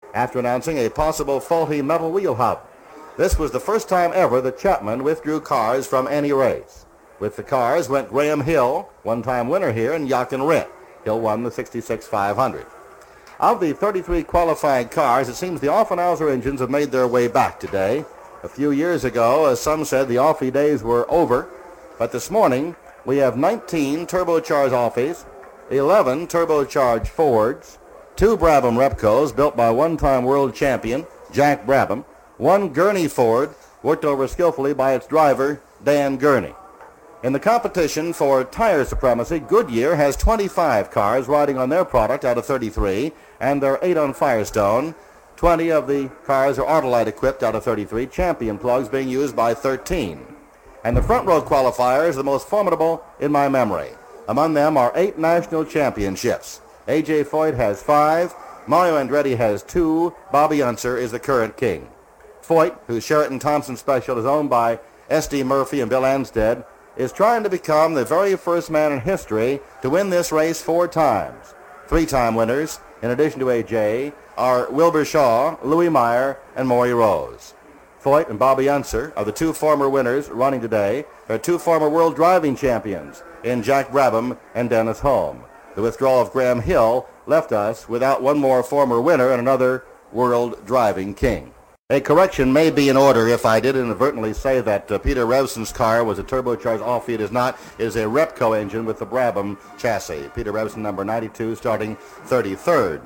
after announcing a possible faulty metal wheel hub. This was the first time ever that Chapman withdrew cars from any race. With the cars went Graham Hill, one-time winner here, and Jochen Rindt. Hill won the 66 500. Of the 33 qualified cars, it seems the Offenhauser engines have made their way back today. A few years ago, as some said, the Offie days were over. But this morning, we have 19 turbocharged Offies, 11 turbocharged Fords, 2 Brabham Repcos built by one-time world champion Jack Brabham, 1 Gurney Ford worked over skillfully by its driver, Dan Gurney. In the competition for tire supremacy, Goodyear has 25 cars riding on their product out of 33, and there are 8 on Firestone. 20 of the cars are Autolite equipped out of 33, Champion plugs being used by 13. And the front row qualifiers, the most formidable in my memory. Among them are 8 national championships. A.J. Foyt has 5, Mario Andretti has 2, Bobby Unser is the current king. Foyt, whose Sheraton Thompson Special is owned by S.D. Murphy and Bill Anstead, is trying to become the very first man in history to win this race 4 times. 3-time winners, in addition to A.J., are Wilbur Shaw, Louis Meyer, and Maury Rose. Foyt and Bobby Unser are the 2 former winners running today. They're 2 former world driving champions in Jack Brabham and Dennis Hulme. The withdrawal of Graham Hill left us without 1 more former winner and another world driving king. A correction may be in order if I did inadvertently say that Peter Revson's car was a turbocharged Offie. It is not. It is a Repco engine with the Brabham chassis. Peter Revson, number 92, starting 33rd.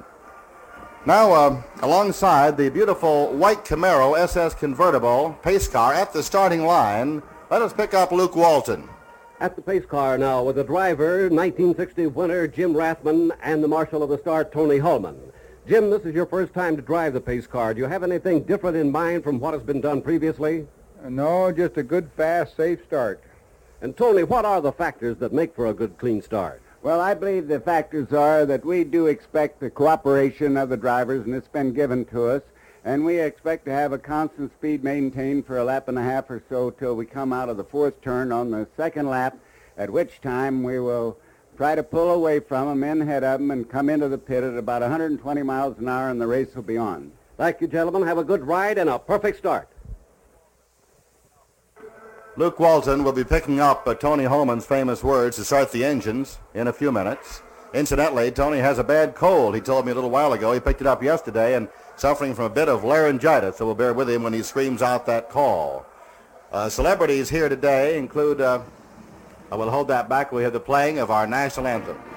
Now, alongside the beautiful white Camaro SS convertible pace car at the starting line, let us pick up Luke Walton. At the pace car now with the driver, 1960 winner Jim Rathman, and the marshal of the start, Tony Hulman. Jim, this is your first time to drive the pace car. Do you have anything different in mind from what has been done previously? No, just a good, fast, safe start. And Tony, what are the factors that make for a good, clean start? Well, I believe the factors are that we do expect the cooperation of the drivers, and it's been given to us, and we expect to have a constant speed maintained for a lap and a half or so till we come out of the 4th turn on the 2nd lap, at which time we will try to pull away from them, in ahead of them, and come into the pit at about 120 miles an hour, and the race will be on. Thank you, gentlemen. Have a good ride and a perfect start. Luke Walton will be picking up Tony Hulman's famous words to start the engines in a few minutes. Incidentally, Tony has a bad cold. He told me a little while ago. He picked it up yesterday and suffering from a bit of laryngitis, so we'll bear with him when he screams out that call. Celebrities here today include, I will hold that back. We have the playing of our national anthem.